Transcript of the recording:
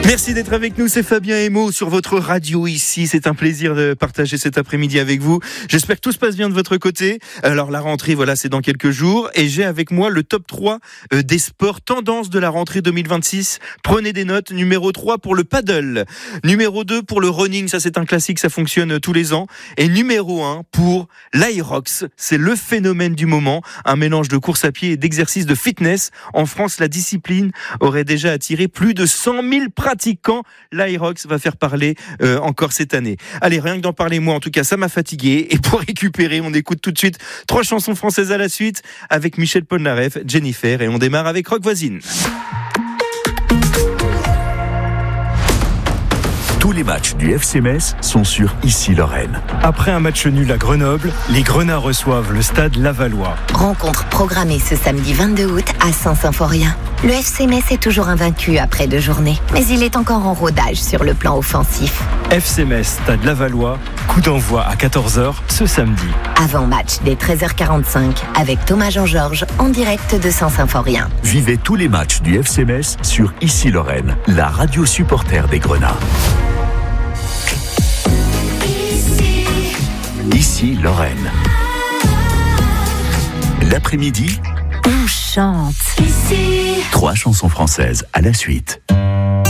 Merci d'être avec nous, c'est Fabien Emo sur votre radio ici. C'est un plaisir de partager cet après-midi avec vous. J'espère que tout se passe bien de votre côté. Alors la rentrée, voilà, c'est dans quelques jours. Et j'ai avec moi le top 3 des sports tendances de la rentrée 2026. Prenez des notes. Numéro 3 pour le paddle. Numéro 2 pour le running, ça c'est un classique, ça fonctionne tous les ans. Et numéro 1 pour l'Aerox. C'est le phénomène du moment. Un mélange de course à pied et d'exercice de fitness. En France, la discipline aurait déjà attiré plus de 100 000 pratiquants. L'Aerox va faire parler encore cette année. Allez, rien que d'en parler, moi en tout cas, ça m'a fatigué. Et pour récupérer, on écoute tout de suite 3 chansons françaises à la suite avec Michel Polnareff, Jennifer, et on démarre avec Rock Voisine. Tous les matchs du FC Metz sont sur Ici Lorraine. Après un match nul à Grenoble, les Grenats reçoivent le stade Lavallois. Rencontre programmée ce samedi 22 août à Saint-Symphorien. Le FC Metz est toujours invaincu après 2 journées, mais il est encore en rodage sur le plan offensif. FC Metz, stade Lavallois, coup d'envoi à 14h ce samedi. Avant-match dès 13h45 avec Thomas Jean-Georges en direct de Saint-Symphorien. Vivez tous les matchs du FC Metz sur Ici Lorraine, la radio supporter des Grenats. Ici Lorraine. L'après-midi, on chante. 3 chansons françaises à la suite.